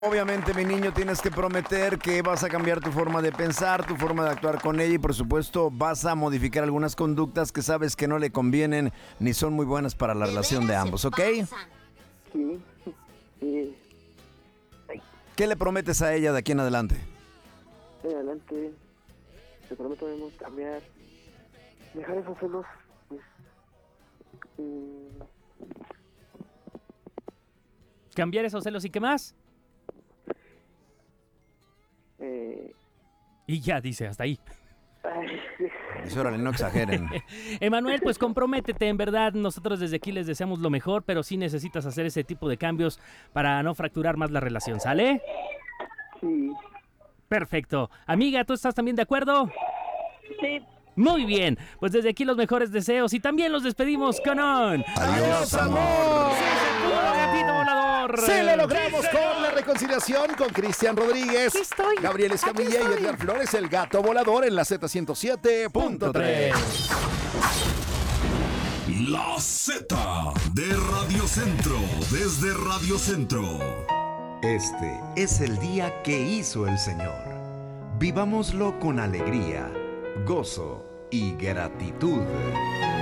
Obviamente, mi niño, tienes que prometer que vas a cambiar tu forma de pensar, tu forma de actuar con ella y, por supuesto, vas a modificar algunas conductas que sabes que no le convienen ni son muy buenas para la relación de ambos, ¿ok? Sí. Sí. ¿Qué le prometes a ella de aquí en adelante? En adelante, te prometo debemos cambiar, dejar esos celos, pues, Cambiar esos celos y qué más. Y ya dice, hasta ahí. Dice, órale, no exageren. Emanuel, pues comprométete, en verdad, nosotros desde aquí les deseamos lo mejor, pero sí necesitas hacer ese tipo de cambios para no fracturar más la relación, ¿sale? Sí. Perfecto. Amiga, ¿tú estás también de acuerdo? Sí. Muy bien, pues desde aquí los mejores deseos y también los despedimos con un... ¡Adiós, amor! ¡Sí se pudo, gatito volador! Sí, lo logramos con la reconciliación con Cristian Rodríguez, Aquí estoy. Gabriel Escamilla Aquí estoy. y Edgar Flores, el gato volador en la Z107.3. La Z de Radio Centro, desde Radio Centro. Este es el día que hizo el Señor. Vivámoslo con alegría, gozo y gratitud.